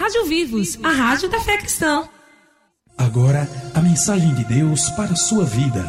Rádio Vivos, a rádio da fé cristã. Agora, a mensagem de Deus para a sua vida.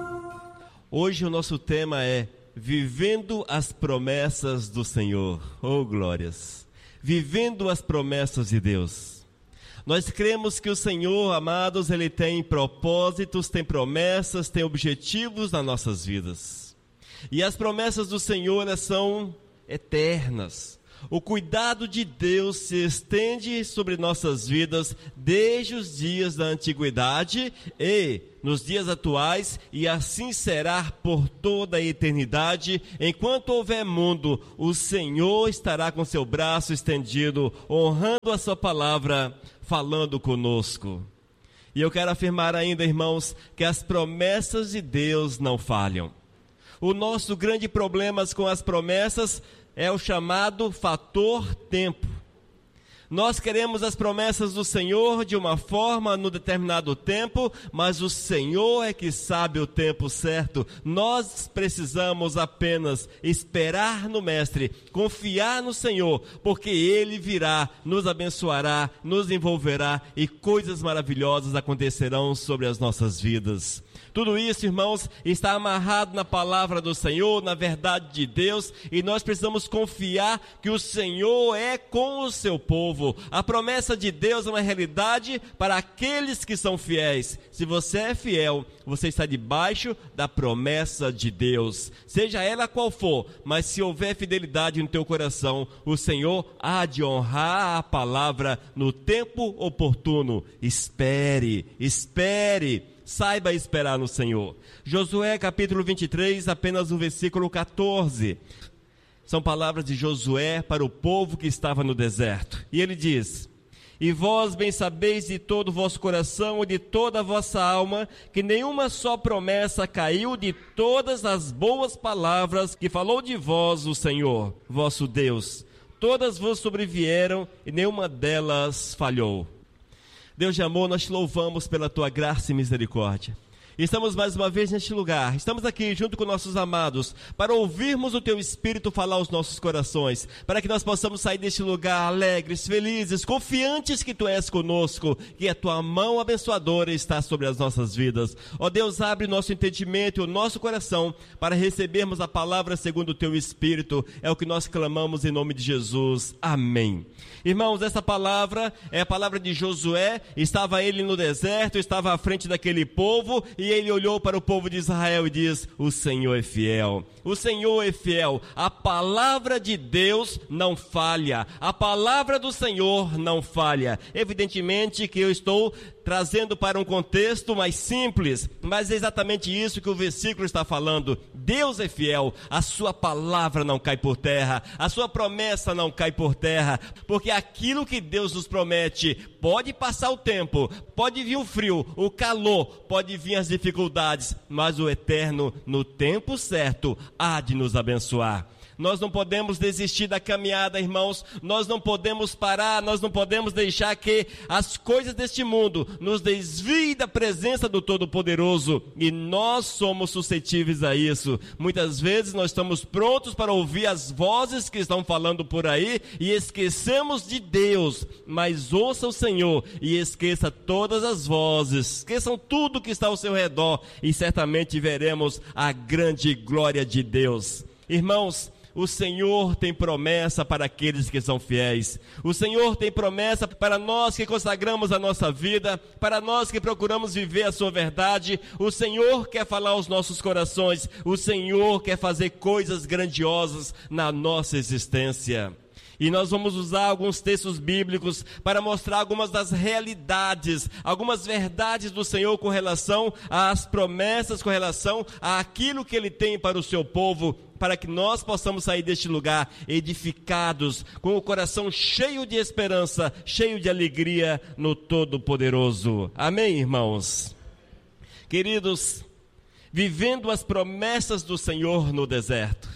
Hoje o nosso tema é Vivendo as promessas do Senhor. Oh, glórias! Vivendo as promessas de Deus. Nós cremos que o Senhor, amados, Ele tem propósitos, tem promessas, tem objetivos nas nossas vidas. E as promessas do Senhor, elas são eternas. O cuidado de Deus se estende sobre nossas vidas desde os dias da antiguidade e nos dias atuais, e assim será por toda a eternidade. Enquanto houver mundo, o Senhor estará com seu braço estendido, honrando a sua palavra, falando conosco. E eu quero afirmar ainda, irmãos, que as promessas de Deus não falham. O nosso grande problema com as promessas é o chamado fator tempo. Nós queremos as promessas do Senhor de uma forma no determinado tempo, mas o Senhor é que sabe o tempo certo. Nós precisamos apenas esperar no Mestre, confiar no Senhor, porque Ele virá, nos abençoará, nos envolverá e coisas maravilhosas acontecerão sobre as nossas vidas. Tudo isso, irmãos, está amarrado na palavra do Senhor, na verdade de Deus, e nós precisamos confiar que o Senhor é com o seu povo. A promessa de Deus é uma realidade para aqueles que são fiéis. Se você é fiel, você está debaixo da promessa de Deus, seja ela qual for, mas se houver fidelidade no teu coração, o Senhor há de honrar a palavra no tempo oportuno. Espere, saiba esperar no Senhor. Josué capítulo 23, apenas o versículo 14. São palavras de Josué para o povo que estava no deserto. E ele diz: E vós bem sabeis de todo o vosso coração e de toda a vossa alma, que nenhuma só promessa caiu de todas as boas palavras que falou de vós o Senhor, vosso Deus. Todas vos sobrevieram e nenhuma delas falhou. Deus de amor, nós te louvamos pela tua graça e misericórdia. Estamos mais uma vez neste lugar, estamos aqui junto com nossos amados, para ouvirmos o teu Espírito falar aos nossos corações, para que nós possamos sair deste lugar alegres, felizes, confiantes que tu és conosco, que a tua mão abençoadora está sobre as nossas vidas. Ó Deus, abre o nosso entendimento e o nosso coração, para recebermos a palavra segundo o teu Espírito, é o que nós clamamos em nome de Jesus, amém. Irmãos, essa palavra é a palavra de Josué. Estava ele no deserto, estava à frente daquele povo, e ele olhou para o povo de Israel e diz: o Senhor é fiel, o Senhor é fiel. A palavra de Deus não falha, a palavra do Senhor não falha. Evidentemente que eu estou trazendo para um contexto mais simples, mas é exatamente isso que o versículo está falando. Deus é fiel, a sua palavra não cai por terra, a sua promessa não cai por terra, porque aquilo que Deus nos promete, pode passar o tempo, pode vir o frio, o calor, pode vir as dificuldades, mas o Eterno, no tempo certo, há de nos abençoar. Nós não podemos desistir da caminhada, irmãos. Nós não podemos parar, nós não podemos deixar que as coisas deste mundo nos desviem da presença do Todo-Poderoso. E nós somos suscetíveis a isso. Muitas vezes nós estamos prontos para ouvir as vozes que estão falando por aí e esquecemos de Deus. Mas ouça o Senhor e esqueça todas as vozes. Esqueçam tudo que está ao seu redor e certamente veremos a grande glória de Deus. Irmãos, o Senhor tem promessa para aqueles que são fiéis. O Senhor tem promessa para nós que consagramos a nossa vida, para nós que procuramos viver a sua verdade. O Senhor quer falar aos nossos corações. O Senhor quer fazer coisas grandiosas na nossa existência. E nós vamos usar alguns textos bíblicos para mostrar algumas das realidades, algumas verdades do Senhor com relação às promessas, com relação àquilo que Ele tem para o seu povo, para que nós possamos sair deste lugar edificados, com o coração cheio de esperança, cheio de alegria no Todo-Poderoso. Amém, irmãos? Queridos, vivendo as promessas do Senhor no deserto,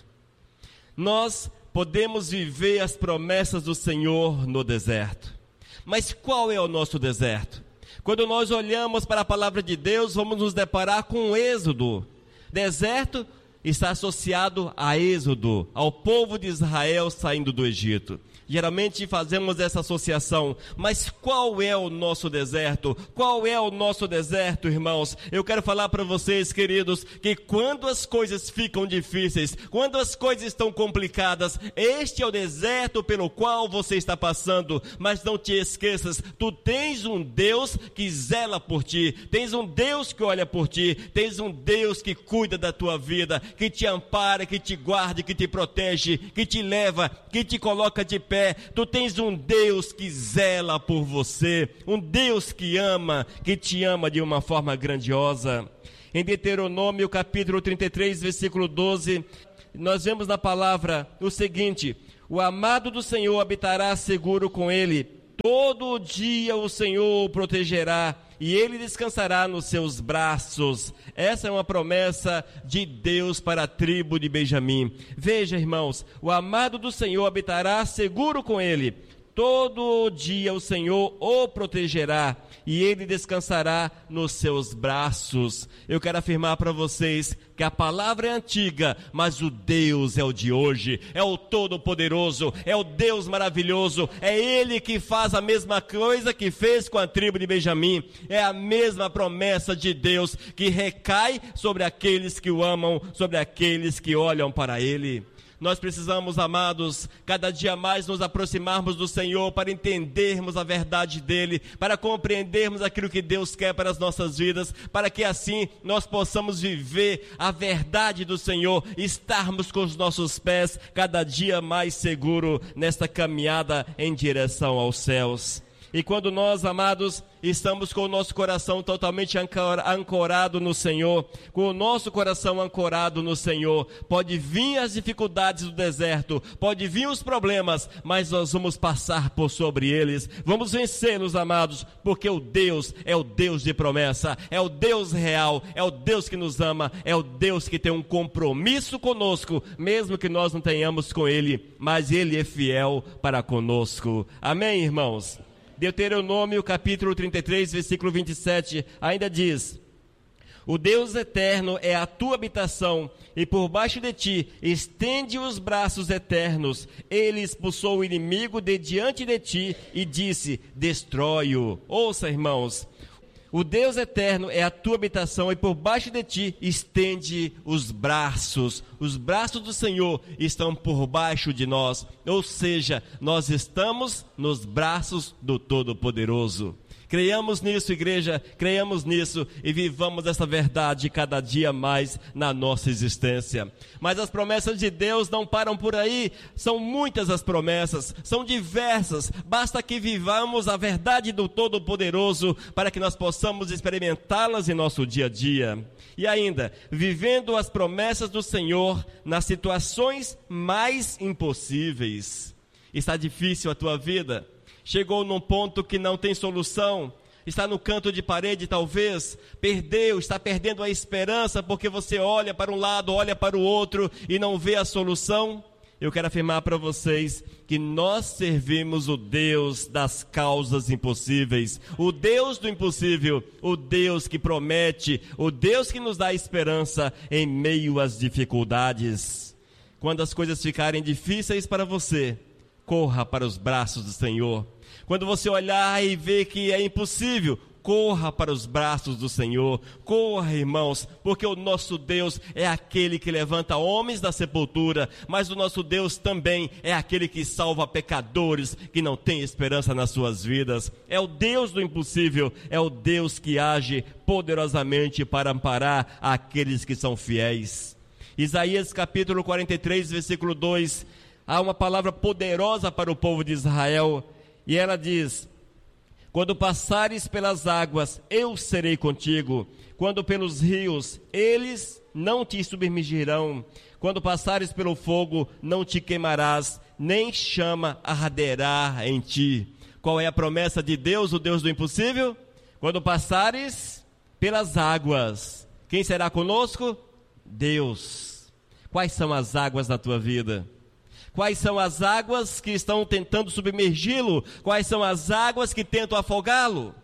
nós podemos viver as promessas do Senhor no deserto. Mas qual é o nosso deserto? Quando nós olhamos para a palavra de Deus, vamos nos deparar com o Êxodo. Deserto está associado a Êxodo, ao povo de Israel saindo do Egito. Geralmente fazemos essa associação, mas qual é o nosso deserto? Qual é o nosso deserto, irmãos? Eu quero falar para vocês, queridos, que quando as coisas ficam difíceis, quando as coisas estão complicadas, este é o deserto pelo qual você está passando. Mas não te esqueças, tu tens um Deus que zela por ti, tens um Deus que olha por ti, tens um Deus que cuida da tua vida, que te ampara, que te guarda, que te protege, que te leva, que te coloca de pé. Tu tens um Deus que zela por você, um Deus que te ama de uma forma grandiosa. Em Deuteronômio capítulo 33, versículo 12, nós vemos na palavra o seguinte: o amado do Senhor habitará seguro com ele, todo dia o Senhor o protegerá e ele descansará nos seus braços. Essa é uma promessa de Deus para a tribo de Benjamim. Veja, irmãos, o amado do Senhor habitará seguro com ele, todo dia o Senhor o protegerá e ele descansará nos seus braços. Eu quero afirmar para vocês que a palavra é antiga, mas o Deus é o de hoje, é o Todo-Poderoso, é o Deus maravilhoso, é Ele que faz a mesma coisa que fez com a tribo de Benjamim, é a mesma promessa de Deus que recai sobre aqueles que o amam, sobre aqueles que olham para Ele. Nós precisamos, amados, cada dia mais nos aproximarmos do Senhor para entendermos a verdade dEle, para compreendermos aquilo que Deus quer para as nossas vidas, para que assim nós possamos viver a verdade do Senhor, estarmos com os nossos pés cada dia mais seguros nesta caminhada em direção aos céus. E quando nós, amados, estamos com o nosso coração totalmente ancorado no Senhor, com o nosso coração ancorado no Senhor, pode vir as dificuldades do deserto, pode vir os problemas, mas nós vamos passar por sobre eles, vamos vencê-los, amados, porque o Deus é o Deus de promessa, é o Deus real, é o Deus que nos ama, é o Deus que tem um compromisso conosco, mesmo que nós não tenhamos com Ele, mas Ele é fiel para conosco. Amém, irmãos? Deuteronômio capítulo 33, versículo 27, ainda diz: o Deus eterno é a tua habitação, e por baixo de ti estende os braços eternos. Ele expulsou o inimigo de diante de ti e disse: destrói-o. Ouça, irmãos, o Deus eterno é a tua habitação, e por baixo de ti estende os braços. Os braços do Senhor estão por baixo de nós, ou seja, nós estamos nos braços do Todo-Poderoso. Creiamos nisso, igreja, creiamos nisso e vivamos essa verdade cada dia mais na nossa existência. Mas as promessas de Deus não param por aí, são muitas as promessas, são diversas, basta que vivamos a verdade do Todo-Poderoso para que nós possamos experimentá-las em nosso dia a dia. E ainda, vivendo as promessas do Senhor nas situações mais impossíveis. Está difícil a tua vida? Chegou num ponto que não tem solução, está no canto de parede talvez, está perdendo a esperança porque você olha para um lado, olha para o outro e não vê a solução? Eu quero afirmar para vocês que nós servimos o Deus das causas impossíveis, o Deus do impossível, o Deus que promete, o Deus que nos dá esperança em meio às dificuldades. Quando as coisas ficarem difíceis para você, corra para os braços do Senhor. Quando você olhar e ver que é impossível, corra para os braços do Senhor. Corra, irmãos, porque o nosso Deus é aquele que levanta homens da sepultura, mas o nosso Deus também é aquele que salva pecadores que não têm esperança nas suas vidas. É o Deus do impossível, é o Deus que age poderosamente para amparar aqueles que são fiéis. Isaías capítulo 43, versículo 2, há uma palavra poderosa para o povo de Israel, e ela diz: quando passares pelas águas, eu serei contigo. Quando pelos rios, eles não te submergirão. Quando passares pelo fogo, não te queimarás, nem chama arderá em ti. Qual é a promessa de Deus, o Deus do impossível? Quando passares pelas águas, quem será conosco? Deus. Quais são as águas da tua vida? Quais são as águas que estão tentando submergi-lo? Quais são as águas que tentam afogá-lo?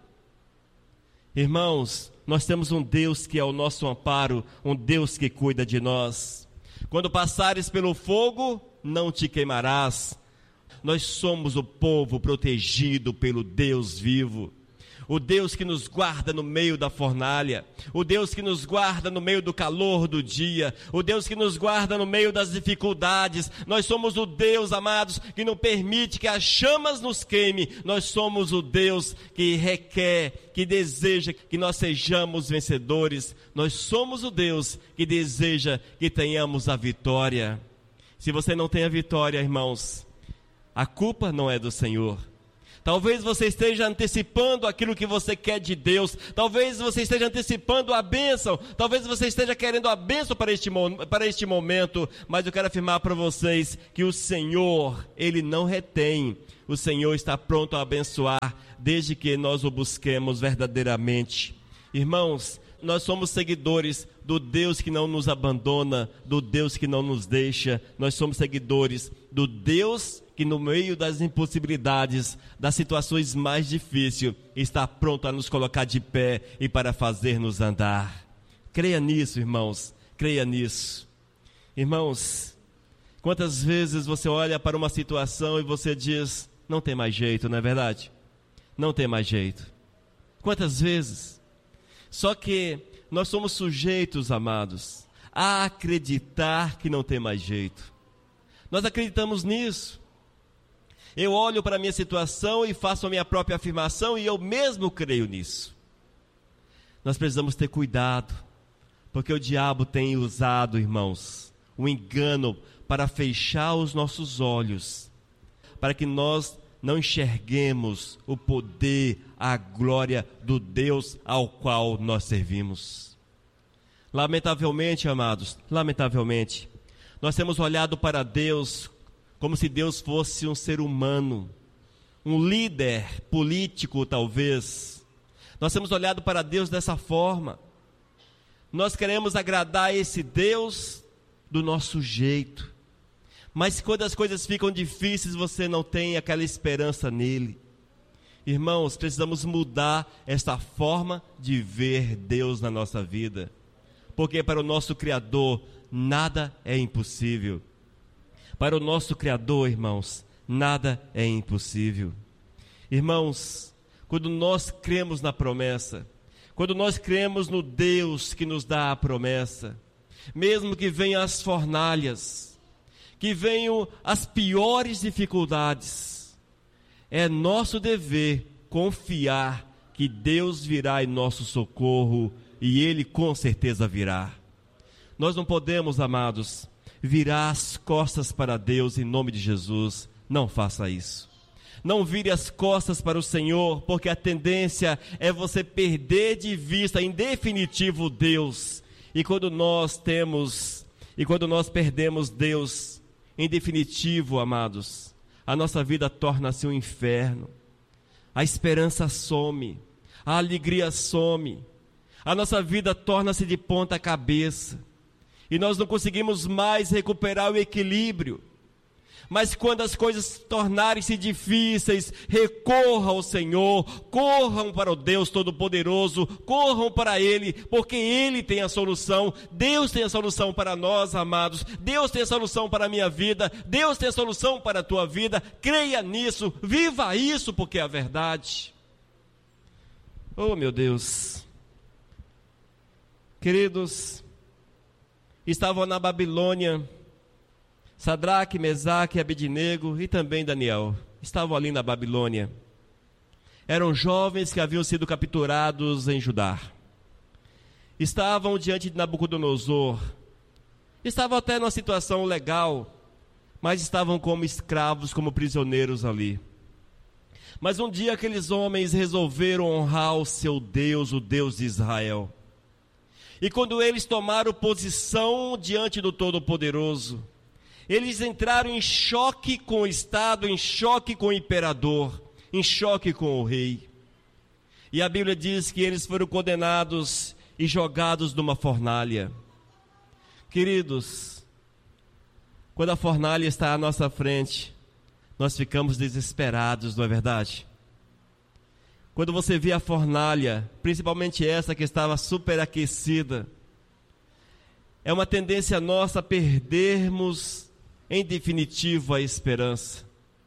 Irmãos, nós temos um Deus que é o nosso amparo, um Deus que cuida de nós. Quando passares pelo fogo, não te queimarás. nós somos o povo protegido pelo Deus vivo. O Deus que nos guarda no meio da fornalha, o Deus que nos guarda no meio do calor do dia, o Deus que nos guarda no meio das dificuldades. Nós somos o Deus, amados, que não permite que as chamas nos queimem. Nós somos o Deus que requer, que deseja que nós sejamos vencedores. Nós somos o Deus que deseja que tenhamos a vitória. Se você não tem a vitória, irmãos, a culpa não é do Senhor. Talvez você esteja antecipando aquilo que você quer de Deus. Talvez você esteja antecipando a bênção. Talvez você esteja querendo a bênção para este momento. Mas eu quero afirmar para vocês que o Senhor, Ele não retém. O Senhor está pronto a abençoar, desde que nós o busquemos verdadeiramente. Irmãos, nós somos seguidores do Deus que não nos abandona, do Deus que não nos deixa. Nós somos seguidores do Deus que no meio das impossibilidades, das situações mais difíceis, está pronto a nos colocar de pé e para fazer-nos andar. Creia nisso, irmãos, creia nisso. Irmãos, quantas vezes você olha para uma situação e você diz, não tem mais jeito, não é verdade? Não tem mais jeito. Quantas vezes? Só que nós somos sujeitos, amados, a acreditar que não tem mais jeito. Nós acreditamos nisso. Eu olho para a minha situação e faço a minha própria afirmação e eu mesmo creio nisso. Nós precisamos ter cuidado, porque o diabo tem usado, irmãos, o engano para fechar os nossos olhos, para que nós não enxerguemos o poder, a glória do Deus ao qual nós servimos. Lamentavelmente, amados, lamentavelmente, nós temos olhado para Deus como se Deus fosse um ser humano, um líder político talvez. Nós temos olhado para Deus dessa forma. Nós queremos agradar esse Deus do nosso jeito. Mas quando as coisas ficam difíceis, você não tem aquela esperança nele. Irmãos, precisamos mudar esta forma de ver Deus na nossa vida. Porque para o nosso Criador, nada é impossível. Para o nosso Criador, irmãos, nada é impossível. Irmãos, quando nós cremos na promessa, quando nós cremos no Deus que nos dá a promessa, mesmo que venham as fornalhas, que venham as piores dificuldades, é nosso dever confiar que Deus virá em nosso socorro e Ele com certeza virá. Nós não podemos, amados, virar as costas para Deus em nome de Jesus. Não faça isso. Não vire as costas para o Senhor, porque a tendência é você perder de vista em definitivo Deus. E quando nós perdemos Deus em definitivo, amados, a nossa vida torna-se um inferno. A esperança some, a alegria some, a nossa vida torna-se de ponta cabeça. E nós não conseguimos mais recuperar o equilíbrio. Mas quando as coisas tornarem-se difíceis, recorram ao Senhor, corram para o Deus Todo-Poderoso, corram para Ele, porque Ele tem a solução. Deus tem a solução para nós, amados. Deus tem a solução para a minha vida. Deus tem a solução para a tua vida. Creia nisso, viva isso, porque é a verdade. Oh, meu Deus. Queridos, estavam na Babilônia Sadraque, Mesaque e Abednego e também Daniel. Estavam ali na Babilônia. Eram jovens que haviam sido capturados em Judá. Estavam diante de Nabucodonosor. Estavam até numa situação legal, mas estavam como escravos, como prisioneiros ali. Mas um dia aqueles homens resolveram honrar o seu Deus, o Deus de Israel. E quando eles tomaram posição diante do Todo-Poderoso, eles entraram em choque com o Estado, em choque com o imperador, em choque com o rei. E a Bíblia diz que eles foram condenados e jogados numa fornalha. Queridos, quando a fornalha está à nossa frente, nós ficamos desesperados, não é verdade? Quando você vê a fornalha, principalmente essa que estava superaquecida, é uma tendência nossa a perdermos, em definitivo, a esperança.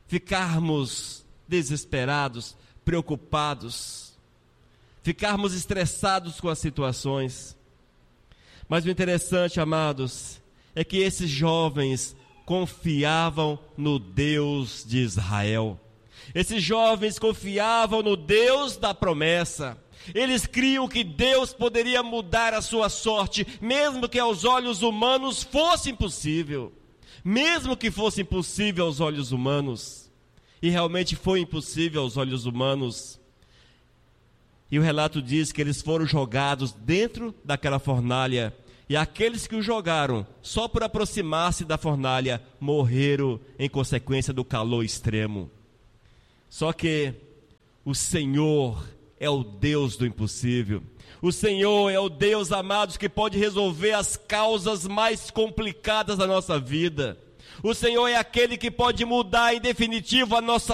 ficarmos desesperados, preocupados, ficarmos estressados com as situações. Mas o interessante, amados, é que esses jovens confiavam no Deus de Israel. Esses jovens confiavam no Deus da promessa. Eles criam que Deus poderia mudar a sua sorte, mesmo que aos olhos humanos fosse impossível. Mesmo que fosse impossível aos olhos humanos. E realmente foi impossível aos olhos humanos. E o relato diz que eles foram jogados dentro daquela fornalha. E aqueles que o jogaram, só por aproximar-se da fornalha, morreram em consequência do calor extremo. Só que o Senhor é o Deus do impossível. O Senhor é o Deus, amados, que pode resolver as causas mais complicadas da nossa vida. O Senhor é aquele que pode mudar em definitivo a nossa